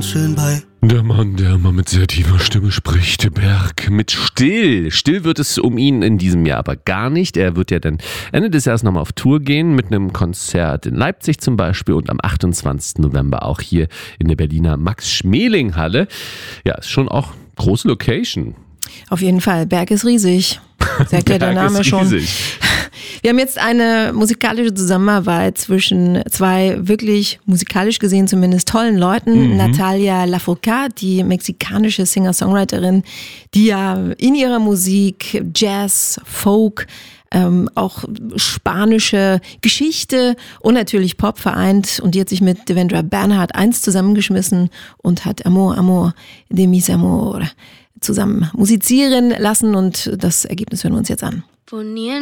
ganz schön bei. Der Mann, der immer mit sehr tiefer Stimme spricht, Berg mit Still. Still wird es um ihn in diesem Jahr aber gar nicht. Er wird ja dann Ende des Jahres nochmal auf Tour gehen mit einem Konzert in Leipzig zum Beispiel und am 28. November auch hier in der Berliner Max-Schmeling-Halle. Ja, ist schon auch große Location. Auf jeden Fall, Berg ist riesig. Sagt ja der Name schon. Wir haben jetzt eine musikalische Zusammenarbeit zwischen zwei wirklich musikalisch gesehen zumindest tollen Leuten. Natalia Lafourcade, die mexikanische Singer-Songwriterin, die ja in ihrer Musik Jazz, Folk, auch spanische Geschichte und natürlich Pop vereint. Und die hat sich mit Devendra Banhart einst zusammengeschmissen und hat Amor, Amor de mis amor zusammen musizieren lassen. Und das Ergebnis hören wir uns jetzt an.